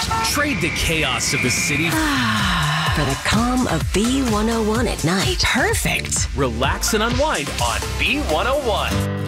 Trade the chaos of the city For the calm of B101 at night. Perfect. Relax and unwind on B101.